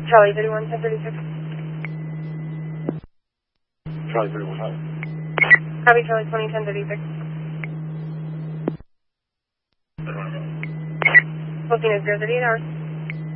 Charlie 31, 1036. Charlie 31, hi. Copy, Charlie 20, 1036. Booking is 038 hours.